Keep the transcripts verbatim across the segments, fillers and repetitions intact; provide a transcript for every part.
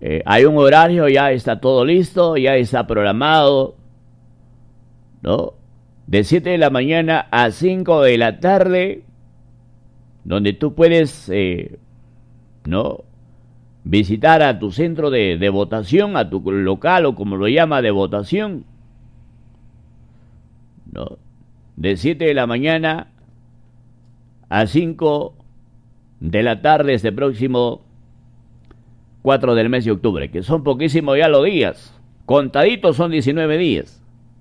Eh, hay un horario, ya está todo listo, ya está programado, ¿no? De siete de la mañana a cinco de la tarde, donde tú puedes, eh, ¿no?, visitar a tu centro de, de votación, a tu local o como lo llama de votación, ¿no? De siete de la mañana a cinco de la tarde este próximo cuatro del mes de octubre, que son poquísimos ya los días, contaditos son diecinueve días,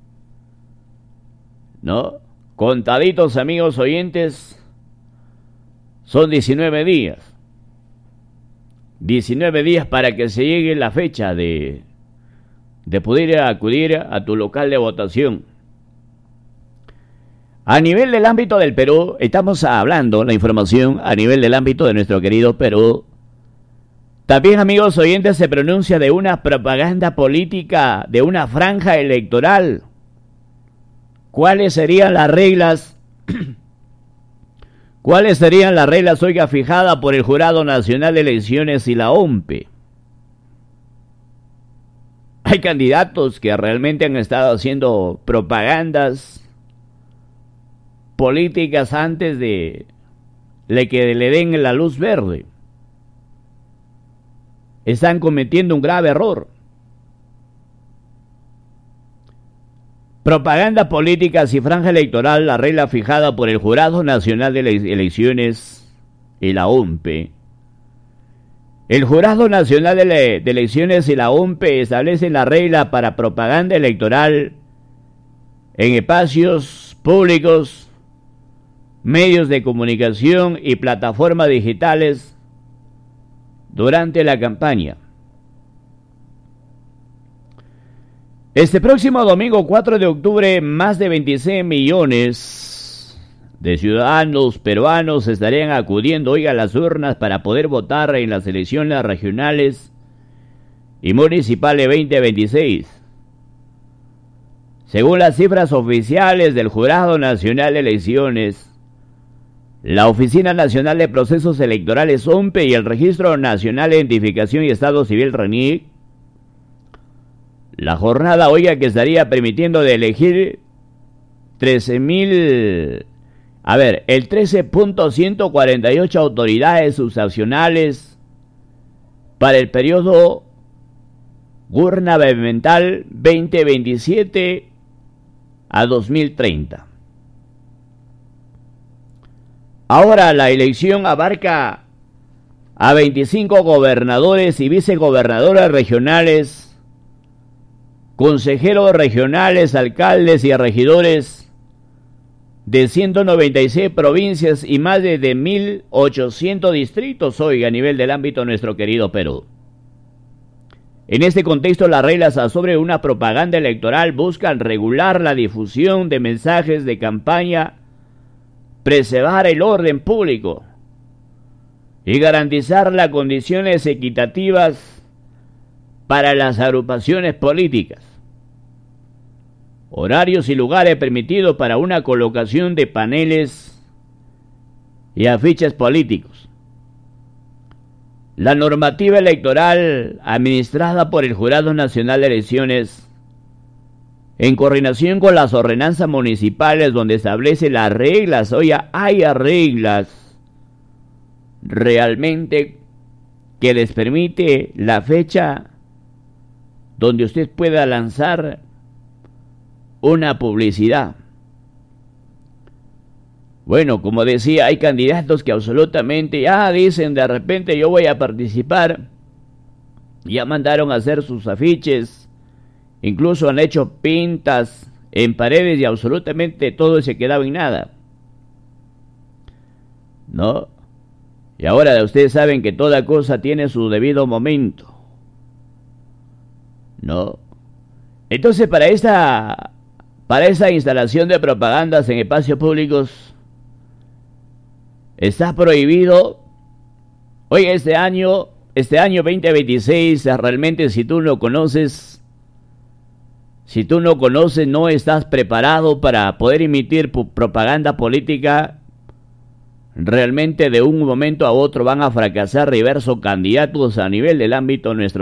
¿no? Contaditos, amigos oyentes, son diecinueve días. diecinueve días para que se llegue la fecha de, de poder acudir a tu local de votación. A nivel del ámbito del Perú, estamos hablando la información a nivel del ámbito de nuestro querido Perú. También, amigos oyentes, se pronuncia de una propaganda política, de una franja electoral. ¿Cuáles serían las reglas? ¿Cuáles serían las reglas, oiga, fijadas por el Jurado Nacional de Elecciones y la O M P E? Hay candidatos que realmente han estado haciendo propagandas políticas antes de, de que le den la luz verde. Están cometiendo un grave error. Propaganda política y franja electoral, la regla fijada por el Jurado Nacional de Elecciones y la O M P E. El Jurado Nacional de, Le de Elecciones y la O M P E establecen la regla para propaganda electoral en espacios públicos, medios de comunicación y plataformas digitales durante la campaña. Este próximo domingo cuatro de octubre, más de veintiséis millones de ciudadanos peruanos estarían acudiendo hoy a las urnas para poder votar en las elecciones regionales y municipales veinte veintiséis. Según las cifras oficiales del Jurado Nacional de Elecciones, la Oficina Nacional de Procesos Electorales O M P E y el Registro Nacional de Identificación y Estado Civil R E N I C, la jornada hoy que estaría permitiendo de elegir trece mil, a ver, el trece punto ciento cuarenta y ocho autoridades subsancionales para el periodo gubernamental veinte veintisiete a dos mil treinta. Ahora la elección abarca a veinticinco gobernadores y vicegobernadores regionales, consejeros regionales, alcaldes y regidores de ciento noventa y seis provincias y más de, de mil ochocientos distritos hoy a nivel del ámbito de nuestro querido Perú. En este contexto, las reglas sobre una propaganda electoral buscan regular la difusión de mensajes de campaña, preservar el orden público y garantizar las condiciones equitativas para las agrupaciones políticas. Horarios y lugares permitidos para una colocación de paneles y afiches políticos. La normativa electoral administrada por el Jurado Nacional de Elecciones, en coordinación con las ordenanzas municipales donde establece las reglas, oye, hay reglas realmente que les permite la fecha donde usted pueda lanzar una publicidad. Bueno, como decía, hay candidatos que absolutamente ya dicen de repente yo voy a participar, ya mandaron a hacer sus afiches, incluso han hecho pintas en paredes y absolutamente todo se quedaba en nada, ¿no? Y ahora ustedes saben que toda cosa tiene su debido momento, ¿no? Entonces para esta, para esa instalación de propagandas en espacios públicos está prohibido. Hoy este año, este año veinte veintiséis, realmente si tú no conoces, si tú no conoces, no estás preparado para poder emitir propaganda política, realmente de un momento a otro van a fracasar diversos candidatos a nivel del ámbito nuestro